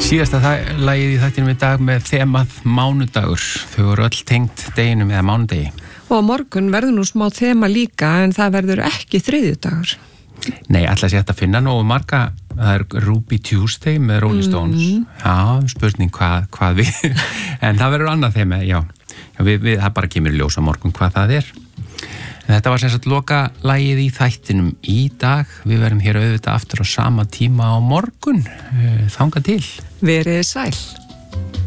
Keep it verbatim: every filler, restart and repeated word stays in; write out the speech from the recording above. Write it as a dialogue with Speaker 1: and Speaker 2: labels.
Speaker 1: Síðasta lagið í þættinum í dag með þemað mánudagur. Þau voru öll tengt deginum eða mánudegi.
Speaker 2: Og á morgun verður nú smá þema líka en það verður ekki þriðjudagur.
Speaker 1: Nei, alltaf sé þetta að finna nógu marga. Það er Ruby Tuesday með Rolling Stones. Mm. Já, spurning hvað, hvað við. En það verður annað þema, já. já við, við, það bara kemur í ljós á morgun hvað það er. Þetta var sem sagt loka lagið í þættinum í dag. Við verðum hér auðvitað aftur á sama tíma á morgun. Þangað til.
Speaker 2: Verið sæl.